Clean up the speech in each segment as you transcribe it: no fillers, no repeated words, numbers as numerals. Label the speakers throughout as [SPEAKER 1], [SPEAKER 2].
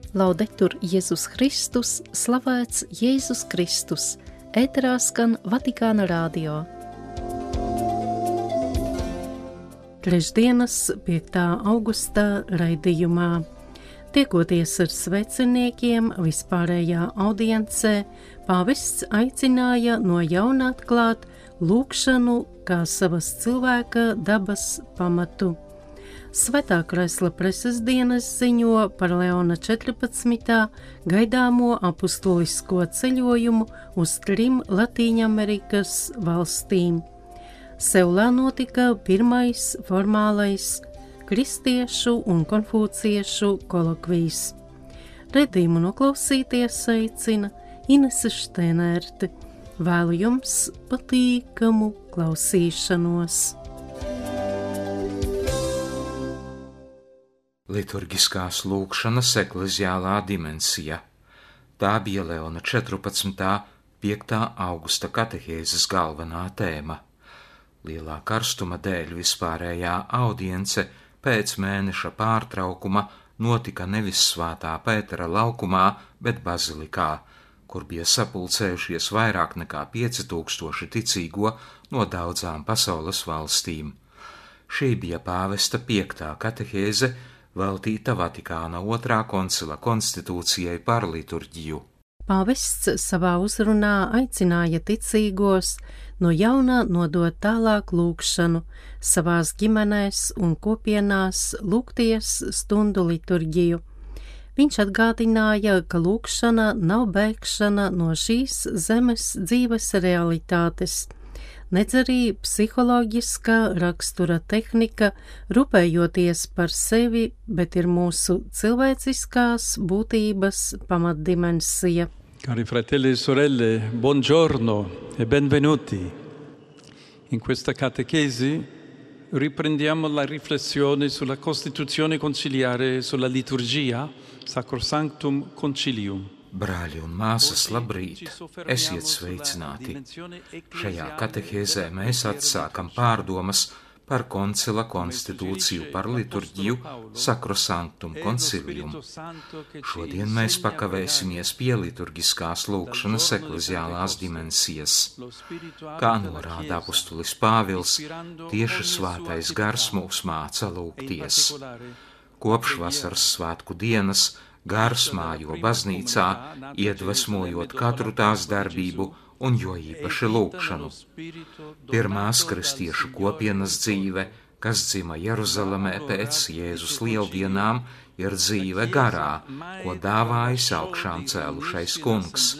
[SPEAKER 1] Laudetur Jēzus Kristus, slavēts Jēzus Kristus, ēterā skan Vatikāna radio. Trešdienas 5. augusta raidījumā. Tiekoties ar sveceniekiem vispārējā audiencē, pāvests aicināja no jauna atklāt lūgšanu kā savas cilvēka dabas pamatu. Svētā Kresla preses dienas ziņo par Leona 14. gaidāmo apustulisko ceļojumu uz 3 Latīņamerikas valstīm. Seulā notika pirmais formālais kristiešu un konfūciešu kolokvijs. Redzījumu noklausīties aicina Inese Štēnērte. Vēlu jums patīkamu klausīšanos.
[SPEAKER 2] Liturgiskās lūgšanas ekleziālā dimensija. Tā bija Leona 14. 5. augusta katehēzes galvenā tēma. Lielā karstuma dēļ vispārējā audience pēc mēneša pārtraukuma notika nevis Svētā Pētera laukumā, bet bazilikā, kur bija sapulcējušies vairāk nekā 5000 ticīgo no daudzām pasaules valstīm. Šī bija pāvesta 5. katehēze, veltīta Vatikāna 2. koncila konstitūcijai par liturģiju.
[SPEAKER 1] Pāvests savā uzrunā aicināja ticīgos no jauna nodot tālāk lūgšanu, savās ģimenēs un kopienās lūgties stundu liturģiju. Viņš atgādināja, ka lūgšana nav bēgšana no šīs zemes dzīves realitātes, nedz arī psiholoģiskā rakstura tehnika, rūpējoties par sevi, bet ir mūsu cilvēciskās būtības pamatdimensija.
[SPEAKER 3] Cari fratelli e sorelle, buongiorno e benvenuti. In questa catechesi riprendiamo la riflessione sulla Costituzione conciliare sulla liturgia Sacrosanctum Concilium.
[SPEAKER 2] Brāļi un māsas, labrīt! Esiet sveicināti! Šajā katehēzē mēs atsākam pārdomas par koncila konstitūciju par liturģiju Sacrosanctum Concilium. Šodien mēs pakavēsimies pie liturgiskās lūgšanas ekleziālās dimensijas. Kā norāda apustulis Pāvils, tieši svētais gars mūs māca lūgties. Kopš vasaras svētku dienas Gars mājo baznīcā, iedvesmojot katru tās darbību un jo īpaši lūgšanu. Pirmās kristiešu kopienas dzīve, kas dzima Jeruzalemē pēc Jēzus lieldienām, ir dzīve garā, ko dāvājis augšām cēlušais kungs.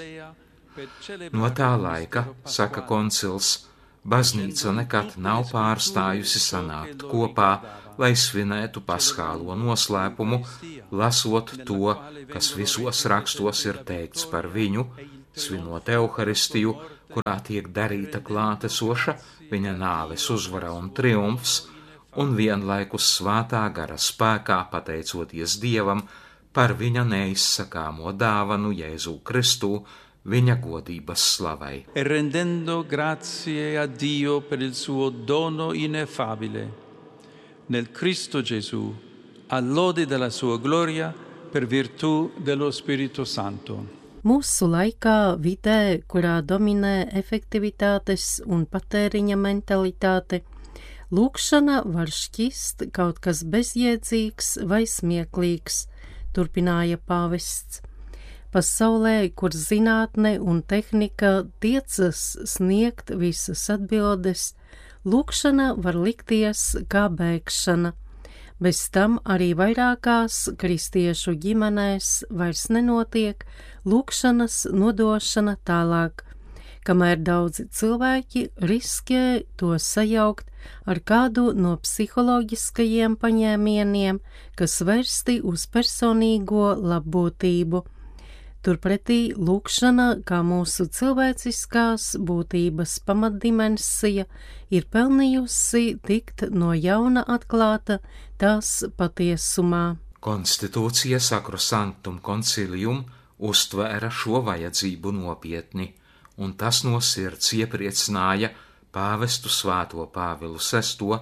[SPEAKER 2] No tā laika, saka koncils, baznīca nekad nav pārstājusi sanākt kopā, lai svinētu paskālo noslēpumu, lasot to, kas visos rakstos ir teikts par viņu, svinot Euharistiju, kurā tiek darīta klātesoša viņa nāves uzvara un triumfs, un vienlaikus svētā gara spēkā pateicoties Dievam par viņa neizsakāmo dāvanu Jēzu Kristu, viņa godības slavai.
[SPEAKER 3] E rendendo grazie a Dio per il suo dono ineffabile. Nel Cristo Gesù, all'ode della sua gloria, per virtù dello Spirito Santo.
[SPEAKER 1] Mūsu laikā vidē, kurā dominē efektivitātes un patēriņa mentalitāte, lūgšana var šķist kaut kas bezjēdzīgs vai smieklīgs, turpināja pāvests. Pasaulē, kur zinātne un tehnika tiecas sniegt visas atbildes, lūgšana var likties kā bēgšana. Bez tam arī vairākās kristiešu ģimenēs vairs nenotiek lūgšanas nodošana tālāk, kamēr daudzi cilvēki riskē to sajaukt ar kādu no psiholoģiskajiem paņēmieniem, kas vērsti uz personīgo labbūtību. Turpretī lūgšana, kā mūsu cilvēciskās būtības pamatdimensija, ir pelnījusi tikt no jauna atklāta tās patiesumā.
[SPEAKER 2] Konstitūcija Sacrosanctum Concilium uztvēra šo vajadzību nopietni, un tas no sirds iepriecināja pāvestu Svēto Pāvilu VI,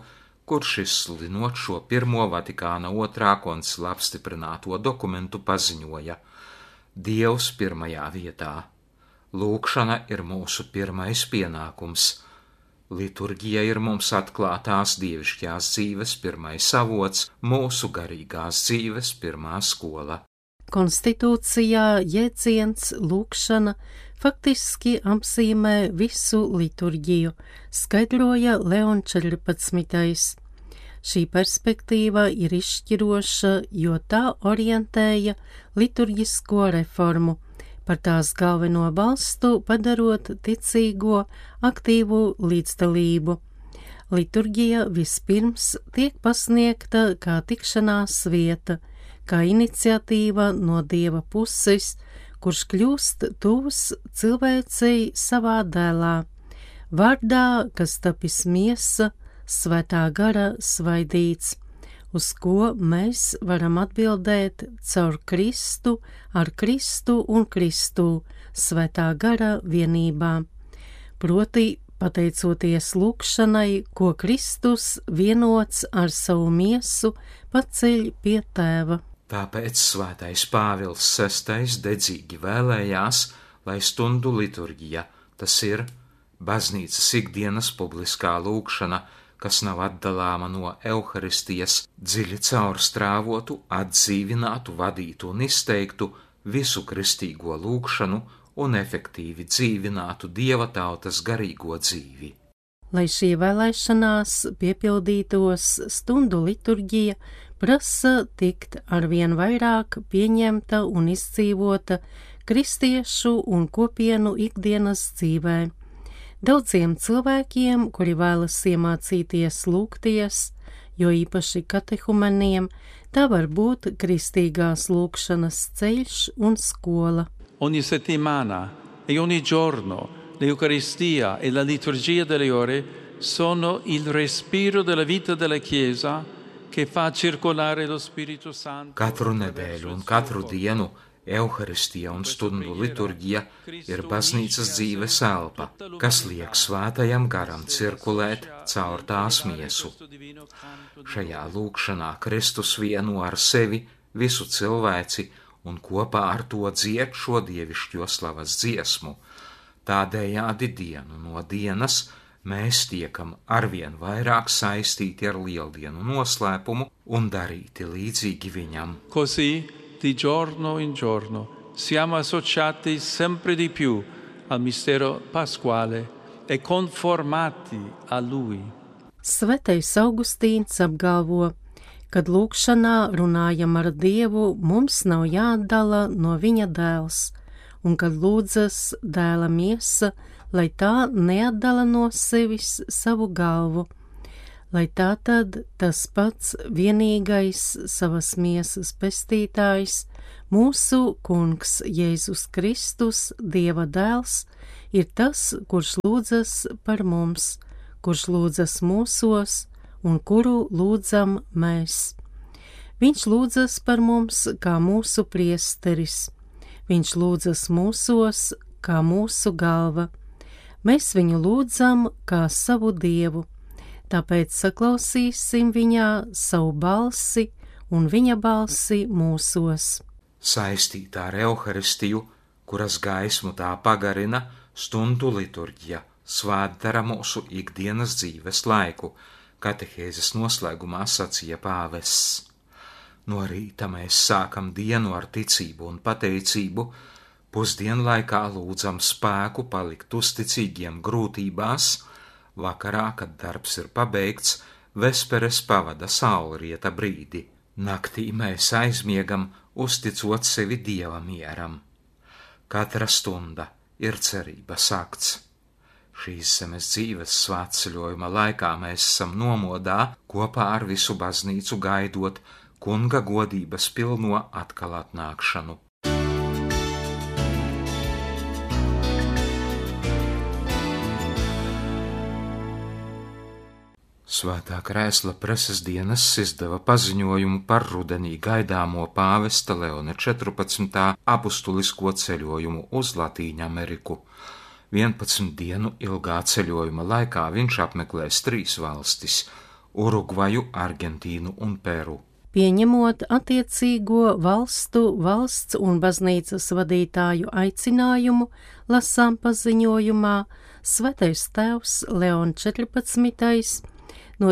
[SPEAKER 2] kurš izsludinot šo pirmo Vatikāna II koncila apstiprināto dokumentu paziņoja: Dievs pirmajā vietā. Lūkšana ir mūsu pirmais pienākums. Liturģija ir mums atklātās dievišķās dzīves pirmais avots, mūsu garīgās dzīves pirmā skola.
[SPEAKER 1] Konstitūcijā jēdziens lūkšana faktiski apzīmē visu liturģiju, skaidroja Leon 14. Šī perspektīva ir izšķiroša, jo tā orientēja liturģisko reformu, par tās galveno balstu padarot ticīgo aktīvu līdzdalību. Liturģija vispirms tiek pasniegta kā tikšanās vieta, kā iniciatīva no Dieva puses, kurš kļūst tuvs cilvēcei savā dēlā, vārdā, kas tapis miesa, svētā gara svaidīts, uz ko mēs varam atbildēt caur Kristu, ar Kristu un Kristu, svētā gara vienībā. Proti, pateicoties lūkšanai, ko Kristus vienots ar savu miesu paceļ pie Tēva.
[SPEAKER 2] Tāpēc svētais Pāvils VI dedzīgi vēlējās, lai stundu liturģija, tas ir baznīcas ikdienas publiskā lūkšana, kas nav atdalāma no Euharistijas, dziļi caurstrāvotu, atdzīvinātu, vadītu un izteiktu visu kristīgo lūkšanu un efektīvi dzīvinātu Dieva tautas garīgo dzīvi.
[SPEAKER 1] Lai šī vēlēšanās piepildītos, stundu liturģija prasa tikt arvien vairāk pieņemta un izdzīvota kristiešu un kopienu ikdienas dzīvē. Daudziem cilvēkiem, kuri vēlas iemācīties lūgties, jo īpaši katehumeniem, tā var būt kristīgās lūgšanas ceļš un skola.
[SPEAKER 3] Ogni settimana e ogni giorno l'Eucaristia e la liturgia delle ore sono il respiro della vita della Chiesa che fa circolare lo Spirito Santo.
[SPEAKER 2] Katru nedēļu un katru dienu Euharistija un stundu liturģija ir baznīcas dzīves elpa, kas liek svētajam garam cirkulēt caur tās miesu. Šajā lūkšanā Kristus vieno ar sevi visu cilvēci un kopā ar to dzied šo dievišķo slavas dziesmu. Tādējādi dienu no dienas mēs tiekam arvien vairāk saistīti ar lieldienu noslēpumu un darīti līdzīgi viņam.
[SPEAKER 3] Così, di giorno in giorno, siamo associati sempre di più al mistero pasquale e conformati a lui.
[SPEAKER 1] Svētais Augustīns apgalvo, kad lūkšanā runājam ar Dievu, mums nav jāatdala no viņa dēls, un kad lūdzas dēla miesa, lai tā neatdala no sevis savu galvu, lai tātad tas pats vienīgais savas miesas pestītājs, mūsu kungs Jēzus Kristus, Dieva dēls, ir tas, kurš lūdzas par mums, kurš lūdzas mūsos un kuru lūdzam mēs. Viņš lūdzas par mums kā mūsu priesteris, viņš lūdzas mūsos kā mūsu galva, mēs viņu lūdzam kā savu Dievu. Tāpēc saklausīsim viņā savu balsi un viņa balsi mūsos.
[SPEAKER 2] Saistītā ar Euharistiju, kuras gaismu tā pagarina, stundu liturģija svētdara mūsu ikdienas dzīves laiku, katehēzes noslēgumā sacīja pāvests. No rīta mēs sākam dienu ar ticību un pateicību, pusdienlaikā lūdzam spēku palikt uzticīgiem grūtībās, vakarā, kad darbs ir pabeigts, vesperes pavada saulrieta brīdi. Naktī mēs aizmiegam, uzticot sevi Dieva mieram. Katra stunda ir cerības akts. Šīs zemes dzīves svētceļojuma laikā mēs esam nomodā kopā ar visu baznīcu gaidot kunga godības pilno atkal atnākšanu. Svētā krēsla preses dienas izdeva paziņojumu par rudenī gaidāmo pāvesta Leona 14. apustulisko ceļojumu uz Latīņu Ameriku. 11 dienu ilgā ceļojuma laikā viņš apmeklēs 3 valstis Urugvaju, Argentīnu un Peru.
[SPEAKER 1] Pieņemot attiecīgo valsts un baznīcas vadītāju aicinājumu, lasām paziņojumā Svētais Tēvs Leons 14. no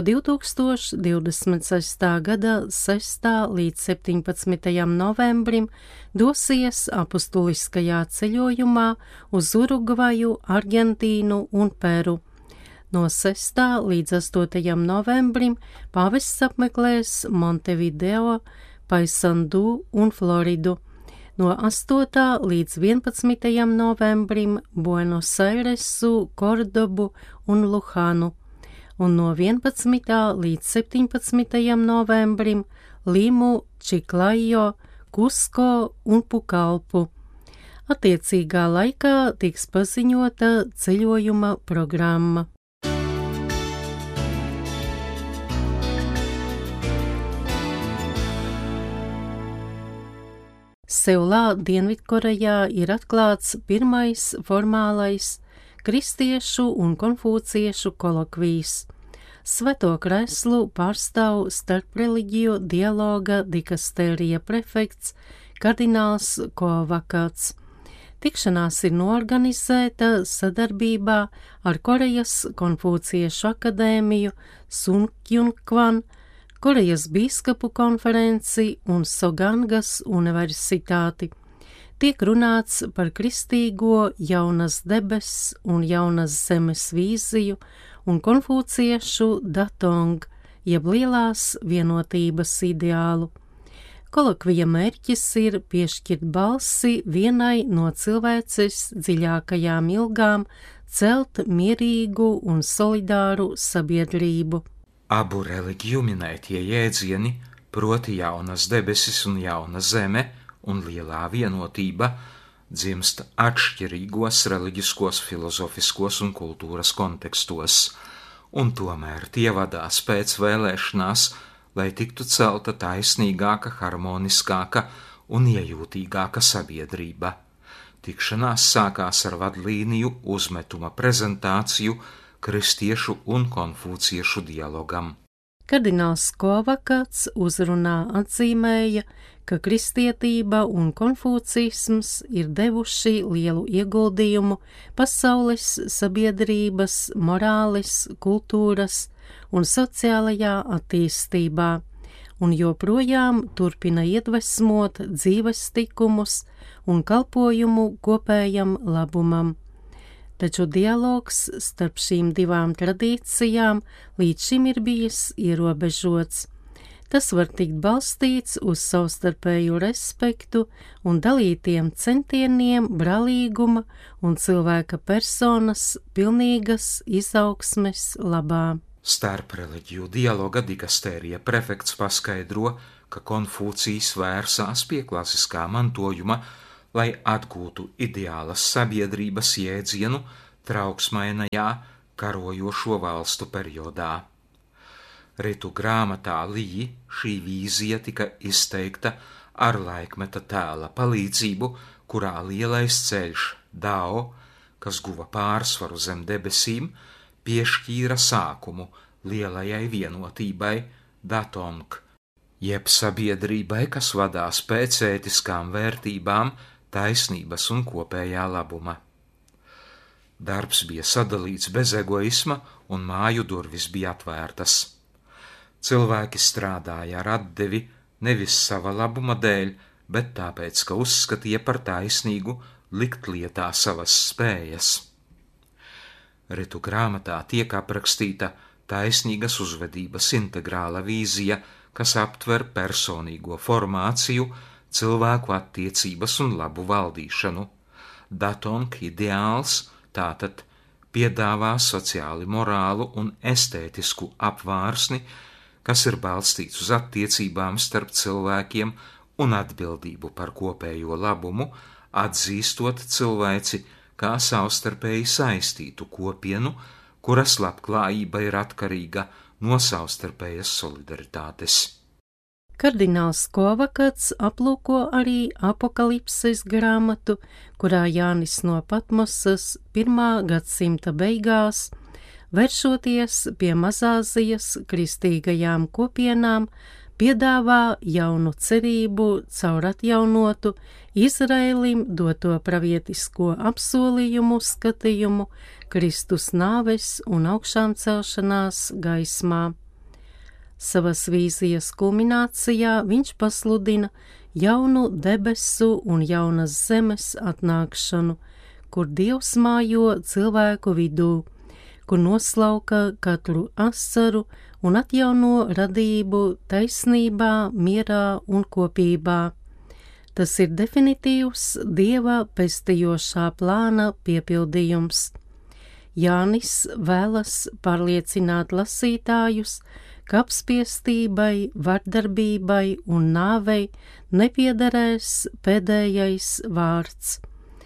[SPEAKER 1] 2026. gada 6. līdz 17. novembrim dosies apustuliskajā ceļojumā uz Urugvaju, Argentīnu un Peru. No 6. līdz 8. novembrim pāvests apmeklēs Montevideo, Paisandu un Floridu. No 8. līdz 11. novembrim Buenos Airesu, Kordobu un Luhanu. Un no 11. līdz 17. novembrim Limu, Čiklajo, Kusko un Pukalpu. Attiecīgā laikā tiks paziņota ceļojuma programma. Seulā, Dienvidkorejā ir atklāts pirmais formālais kristiešu un konfūciešu kolokvijs. Svēto kreslu pārstāv starpreliģiju dialoga dikastērija prefekts kardināls Kovakats. Tikšanās ir noorganizēta sadarbībā ar Korejas konfūciešu akadēmiju Sunkyunkwan, Korejas bīskapu konferenci un Sogangas universitāti. Tiek runāts par kristīgo jaunas debesis un jaunas zemes vīziju un konfūciešu datong, jeb lielās vienotības ideālu. Kolokvija mērķis ir piešķirt balsi vienai no cilvēces dziļākajām ilgām, celt mierīgu un solidāru sabiedrību.
[SPEAKER 2] Abu reliģiju minētie jēdzieni, proti jaunas debesis un jauna zeme un lielā vienotība, dzimst atšķirīgos reliģiskos, filozofiskos un kultūras kontekstos, un tomēr tie vadās pēc vēlēšanās, lai tiktu celta taisnīgāka, harmoniskāka un iejūtīgāka sabiedrība. Tikšanās sākās ar vadlīniju uzmetuma prezentāciju kristiešu un konfūciešu dialogam.
[SPEAKER 1] Kardināls Kovakats uzrunā atzīmēja, ka kristietība un konfūcisms ir devuši lielu ieguldījumu pasaules sabiedrības, morāles, kultūras un sociālajā attīstībā, un joprojām turpina iedvesmot dzīves tikumus un kalpojumu kopējam labumam. Taču dialogs starp šīm divām tradīcijām līdz šim ir bijis ierobežots. Tas var tikt balstīts uz savstarpēju respektu un dalītiem centieniem brālīguma un cilvēka personas pilnīgas izaugsmes labā.
[SPEAKER 2] Starp reliģiju dialoga dikastērija prefekts paskaidro, ka Konfūcijs vērsās pie klasiskā mantojuma, lai atgūtu ideālas sabiedrības jēdzienu trauksmainajā karojošo valstu periodā. Ritu grāmatā Lī šī vīzija tika izteikta ar laikmeta tēla palīdzību, kurā lielais ceļš Dao, kas guva pārsvaru zem debesīm, piešķīra sākumu lielajai vienotībai Datong, jeb sabiedrībai, kas vadās pēc ētiskām vērtībām, taisnības un kopējā labuma. Darbs bija sadalīts bez egoisma un māju durvis bija atvērtas. Cilvēki strādāja ar atdevi nevis sava labuma dēļ, bet tāpēc, ka uzskatīja par taisnīgu likt lietā savas spējas. Ritu grāmatā tiek aprakstīta taisnīgas uzvedības integrāla vīzija, kas aptver personīgo formāciju, cilvēku attiecības un labu valdīšanu. Datong ideāls tātad piedāvā sociāli morālu un estētisku apvārsni, kas ir balstīts uz attiecībām starp cilvēkiem un atbildību par kopējo labumu, atzīstot cilvēci kā savstarpēji saistītu kopienu, kuras labklājība ir atkarīga no savstarpējas solidaritātes.
[SPEAKER 1] Kardināls Kovakats aplūko arī Apokalipses grāmatu, kurā Jānis no Patmosas 1. gadsimta beigās vēršoties pie Mazāzijas kristīgajām kopienām, piedāvā jaunu cerību caur atjaunotu Izraēlim doto pravietisko apsolījumu skatījumu Kristus nāves un augšām celšanās gaismā. Savas vīzijas kulminācijā viņš pasludina jaunu debesu un jaunas zemes atnākšanu, kur Dievs mājo cilvēku vidū, kur noslauka katru asaru un atjauno radību taisnībā, mierā un kopībā. Tas ir definitīvs Dieva pestījošā plāna piepildījums. Jānis vēlas pārliecināt lasītājus, ka apspiestībai, vardarbībai un nāvei nepiederēs pēdējais vārds.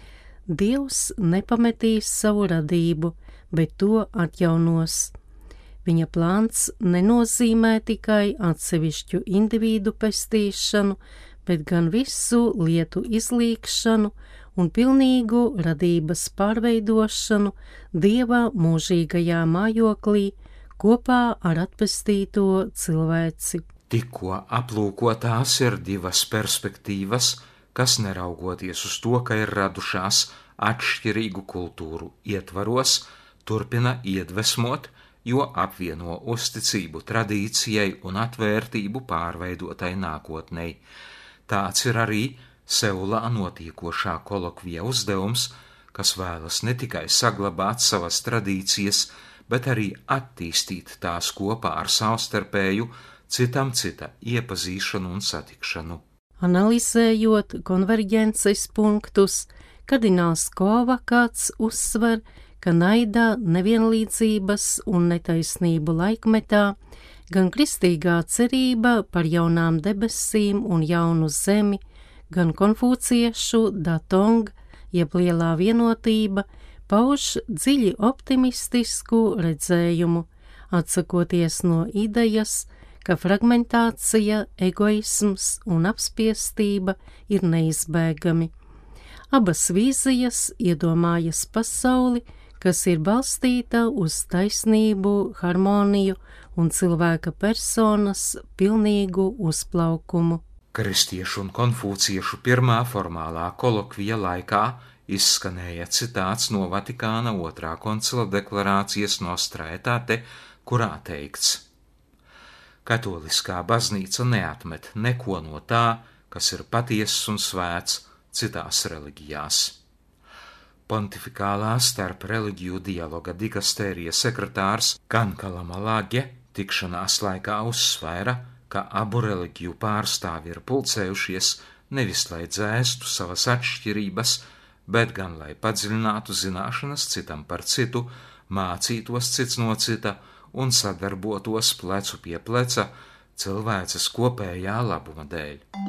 [SPEAKER 1] Dievs nepametīs savu radību, bet to atjaunos. Viņa plāns nenozīmē tikai atsevišķu individu pestīšanu, bet gan visu lietu izlīgšanu un pilnīgu radības pārveidošanu Dieva mūžīgajā mājoklī kopā ar atpestīto cilvēci.
[SPEAKER 2] Tikko aplūkotās ir divas perspektīvas, kas neraugoties uz to, ka ir radušās atšķirīgu kultūru ietvaros, turpina iedvesmot, jo apvieno uzticību tradīcijai un atvērtību pārveidotai nākotnei. Tāds ir arī Seulā notiekošā kolokvija uzdevums, kas vēlas ne tikai saglabāt savas tradīcijas, bet arī attīstīt tās kopā ar savstarpēju citam cita iepazīšanu un satikšanu.
[SPEAKER 1] Analizējot konverģences punktus, kardināls Kovakats uzsver, ka naida, nevienlīdzības un netaisnību laikmetā gan kristīgā cerība par jaunām debesīm un jaunu zemi, gan konfūciešu datong, jeb lielā vienotība, pauž dziļi optimistisku redzējumu, atsakoties no idejas, ka fragmentācija, egoisms un apspiestība ir neizbēgami. Abas vīzijas iedomājas pasauli, kas ir balstīta uz taisnību, harmoniju un cilvēka personas pilnīgu uzplaukumu.
[SPEAKER 2] Kristiešu un konfūciešu pirmā formālā kolokvija laikā izskanēja citāts no Vatikāna otrā koncila deklarācijas Nostra Aetate, kurā teikts: Katoliskā baznīca neatmet neko no tā, kas ir patiess un svēts citās reliģijās. Pontifikālā starp reliģiju dialoga dikastērija sekretārs Kankala Malagje tikšanās laikā uzsvēra, ka abu reliģiju pārstāvi ir pulcējušies nevis lai dzēstu savas atšķirības, bet gan lai padziļinātu zināšanas citam par citu, mācītos cits no cita un sadarbotos plecu pie pleca cilvēces kopējā labuma dēļ.